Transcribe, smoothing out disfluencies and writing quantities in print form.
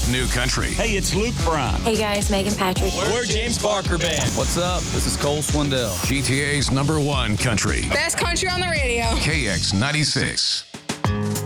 New country. Hey, it's Luke Bryan. Hey guys, Megan Patrick. We're James Barker Band. What's up? This is Cole Swindell. GTA's #1 country. Best country on the radio. KX 96.